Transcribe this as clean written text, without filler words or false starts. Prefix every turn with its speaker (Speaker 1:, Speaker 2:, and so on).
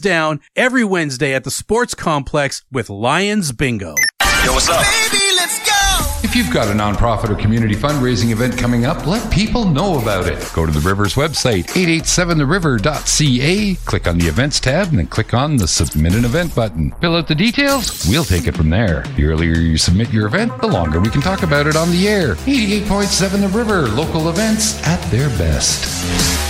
Speaker 1: down every Wednesday at the Sports Complex with Lions Bingo.
Speaker 2: Yo, what's up?
Speaker 3: Baby, let's go!
Speaker 4: If you've got a nonprofit or community fundraising event coming up, let people know about it. Go to the River's website, 887theriver.ca, click on the Events tab, and then click on the Submit an Event button. Fill out the details, we'll take it from there. The earlier you submit your event, the longer we can talk about it on the air. 88.7 The River, local events at their best.